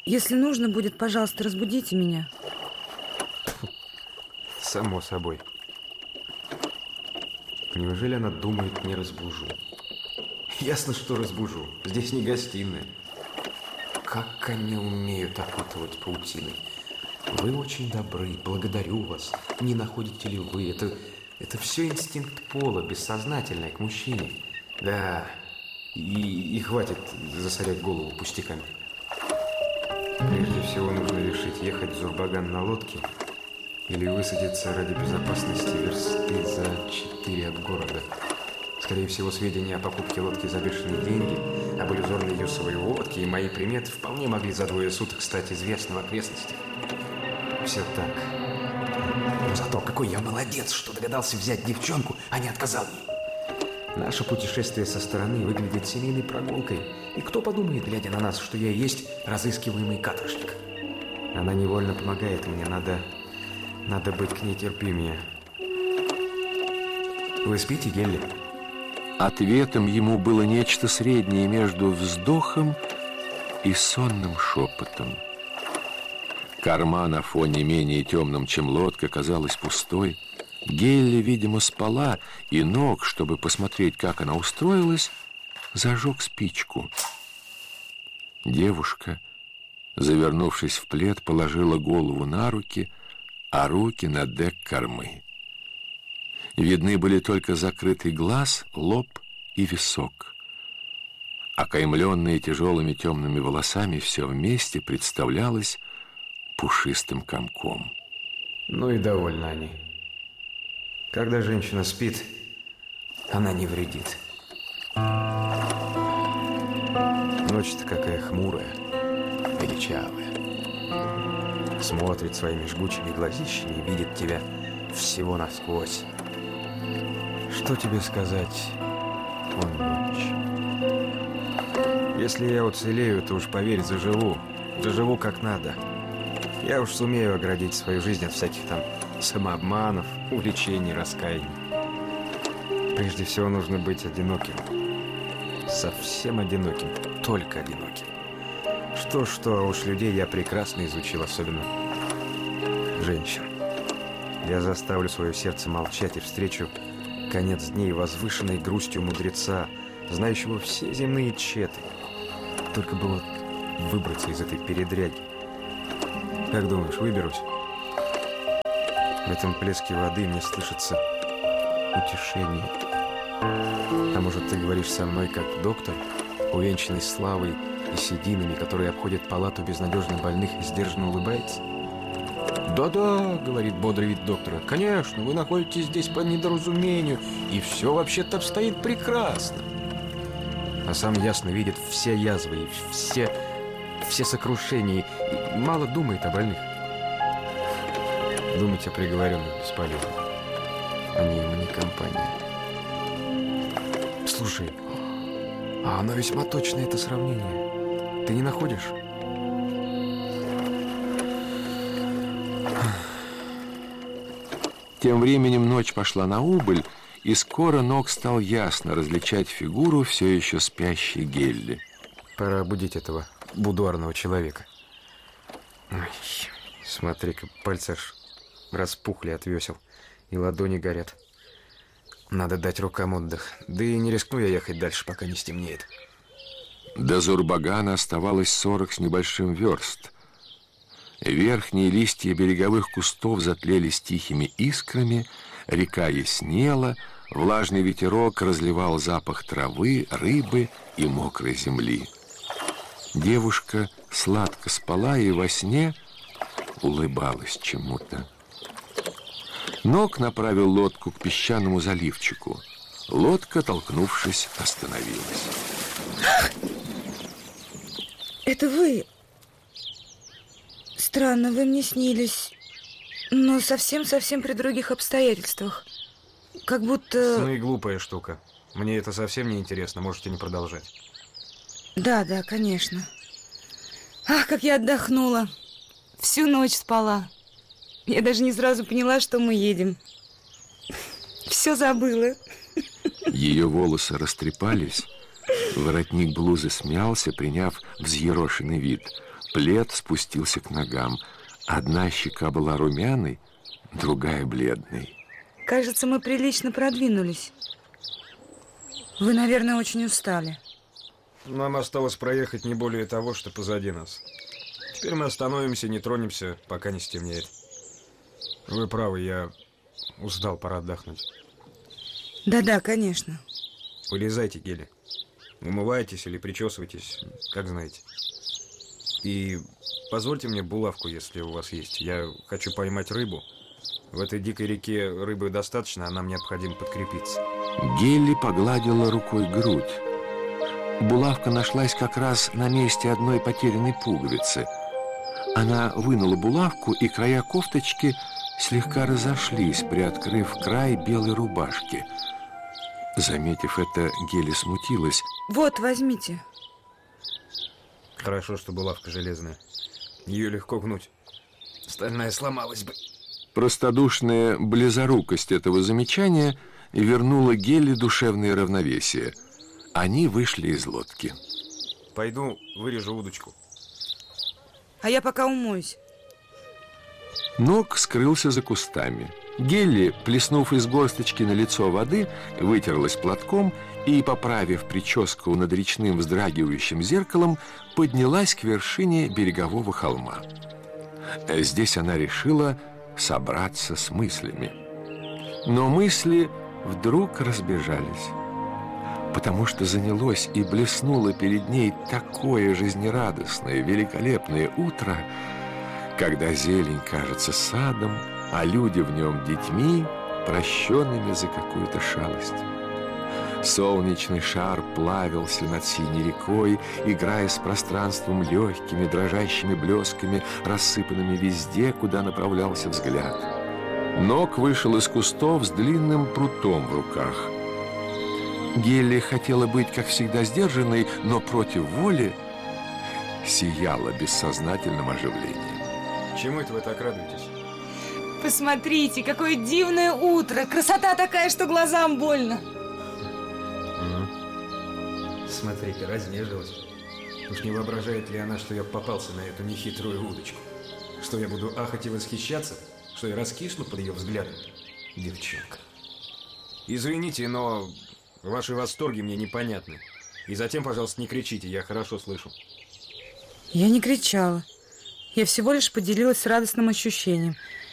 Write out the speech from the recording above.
Если нужно будет, пожалуйста, разбудите меня. Само собой. Неужели она думает, не разбужу? Ясно, что разбужу. Здесь не гостиная. Как они умеют окутывать паутиной. Вы очень добры, благодарю вас. Не находите ли вы? Это все инстинкт пола, бессознательное к мужчине. Да, и хватит засорять голову пустяками. Прежде всего нужно решить, ехать в Зурбаган на лодке или высадиться ради безопасности версты за 4 от города. Скорее всего, сведения о покупке лодки за бешеные деньги, об иллюзорной юсовой водке и мои приметы вполне могли за 2 суток стать известны в окрестностях. Все так. Но зато какой я молодец, что догадался взять девчонку, а не отказал ей. Наше путешествие со стороны выглядит семейной прогулкой. И кто подумает, глядя на нас, что я и есть разыскиваемый каторжник? Она невольно помогает мне, надо быть к ней терпимее. Вы спите, Гелли? Ответом ему было нечто среднее между вздохом и сонным шепотом. Корма на фоне менее темном, чем лодка, казалась пустой. Гелли, видимо, спала, и Нок, чтобы посмотреть, как она устроилась, зажег спичку. Девушка, завернувшись в плед, положила голову на руки, а руки на дек кормы. Видны были только закрытый глаз, лоб и висок. Окаймленные тяжелыми темными волосами, все вместе представлялось пушистым комком. Ну и довольны они. Когда женщина спит, она не вредит. Ночь-то какая хмурая, величавая. Смотрит своими жгучими глазищами и видит тебя всего насквозь. Что тебе сказать, он ночь. Если я уцелею, то уж поверь, заживу как надо. Я уж сумею оградить свою жизнь от всяких там самообманов, увлечений, раскаяний. Прежде всего нужно быть одиноким. Совсем одиноким, только одиноким. Что-что, а уж людей я прекрасно изучил, особенно женщин. Я заставлю свое сердце молчать и встречу конец дней возвышенной грустью мудреца, знающего все земные тщеты. Только бы вот выбраться из этой передряги. Как думаешь, выберусь? В этом плеске воды мне слышится утешение. А может, ты говоришь со мной как доктор, увенчанный славой и сединами, который обходит палату безнадежно больных и сдержанно улыбается? «Да-да», — говорит бодрый вид доктора, — «конечно, вы находитесь здесь по недоразумению, и все вообще-то обстоит прекрасно». А сам ясно видит все язвы и все сокрушения, и мало думает о больных. Думать о приговоренных бесполезно. Они ему не компания. Слушай, а оно весьма точное, это сравнение. Ты не находишь? Тем временем ночь пошла на убыль, и скоро Нок стал ясно различать фигуру все еще спящей Гелли. Пора будить этого будуарного человека. Ой, смотри-ка, пальцы аж распухли от весел, и ладони горят. Надо дать рукам отдых. Да и не рискну я ехать дальше, пока не стемнеет. До Зурбагана оставалось 40 с небольшим верст. Верхние листья береговых кустов затлелись тихими искрами, река яснела, влажный ветерок разливал запах травы, рыбы и мокрой земли. Девушка сладко спала и во сне улыбалась чему-то. Нок направил лодку к песчаному заливчику. Лодка, толкнувшись, остановилась. Это вы? Странно, вы мне снились, но совсем-совсем при других обстоятельствах. Как будто... Сны глупая штука. Мне это совсем не интересно, можете не продолжать. Да, конечно. Ах, как я отдохнула. Всю ночь спала. Я даже не сразу поняла, что мы едем. Все забыла. Ее волосы растрепались, воротник блузы смялся, приняв взъерошенный вид. Плед спустился к ногам. Одна щека была румяной, другая бледной. Кажется, мы прилично продвинулись. Вы, наверное, очень устали. Нам осталось проехать не более того, что позади нас. Теперь мы остановимся, не тронемся, пока не стемнеет. Вы правы, я устал, пора отдохнуть. Да-да, конечно. Вылезайте, Гели. Умывайтесь или причесывайтесь, как знаете. И позвольте мне булавку, если у вас есть. Я хочу поймать рыбу. В этой дикой реке рыбы достаточно, а нам необходимо подкрепиться. Гелли погладила рукой грудь. Булавка нашлась как раз на месте одной потерянной пуговицы. Она вынула булавку, и края кофточки слегка разошлись, приоткрыв край белой рубашки. Заметив это, Гелли смутилась. Вот, возьмите. Хорошо, что булавка железная. Ее легко гнуть. Стальная сломалась бы. Простодушная близорукость этого замечания вернула Гелли душевное равновесие. Они вышли из лодки. Пойду вырежу удочку. А я пока умоюсь. Нок скрылся за кустами. Гелли, плеснув из горсточки на лицо воды, вытерлась платком и, поправив прическу над речным вздрагивающим зеркалом, поднялась к вершине берегового холма. Здесь она решила собраться с мыслями. Но мысли вдруг разбежались, потому что занялось и блеснуло перед ней такое жизнерадостное, великолепное утро, когда зелень кажется садом, а люди в нем детьми, прощенными за какую-то шалость. Солнечный шар плавился над синей рекой, играя с пространством легкими дрожащими блесками, рассыпанными везде, куда направлялся взгляд. Нок вышел из кустов с длинным прутом в руках. Гелли хотела быть, как всегда, сдержанной, но против воли сияла бессознательным оживлением. Чему это вы так радуетесь? Посмотрите, какое дивное утро. Красота такая, что глазам больно. Смотрите, разнежилась. Уж не воображает ли она, что я попался на эту нехитрую удочку? Что я буду ахать и восхищаться? Что я раскисну под ее взглядом? Девчонка. Извините, но ваши восторги мне непонятны. И затем, пожалуйста, не кричите, я хорошо слышу. Я не кричала. Я всего лишь поделилась радостным ощущением.